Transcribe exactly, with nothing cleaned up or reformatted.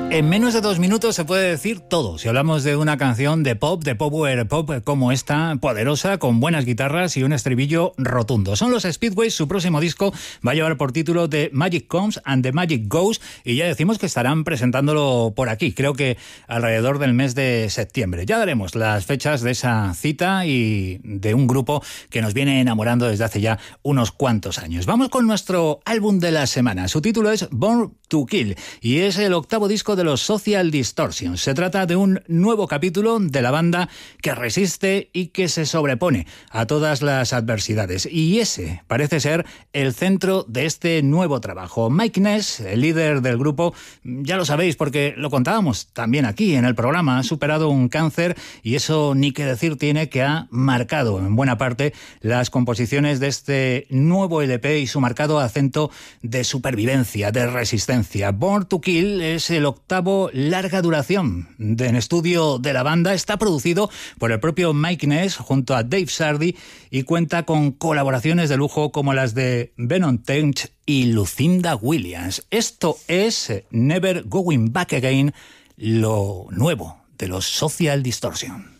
En menos de dos minutos se puede decir todo. Si hablamos de una canción de pop, de power pop como esta, poderosa, con buenas guitarras y un estribillo rotundo. Son los Speedways, su próximo disco va a llevar por título The Magic Comes and The Magic Goes y ya decimos que estarán presentándolo por aquí, creo que alrededor del mes de septiembre. Ya daremos las fechas de esa cita y de un grupo que nos viene enamorando desde hace ya unos cuantos años. Vamos con nuestro álbum de la semana. Su título es Born to Kill y es el octavo disco de los Social Distortion. Se trata de un nuevo capítulo de la banda que resiste y que se sobrepone a todas las adversidades. Y ese parece ser el centro de este nuevo trabajo. Mike Ness, el líder del grupo, ya lo sabéis porque lo contábamos también aquí en el programa, ha superado un cáncer y eso ni que decir tiene que ha marcado en buena parte las composiciones de este nuevo L P y su marcado acento de supervivencia, de resistencia. Born to Kill es el octavo larga duración de en estudio de la banda. Está producido por el propio Mike Ness junto a Dave Sardy y cuenta con colaboraciones de lujo como las de Venom Tench y Lucinda Williams. Esto es Never Going Back Again, lo nuevo de los Social Distortion.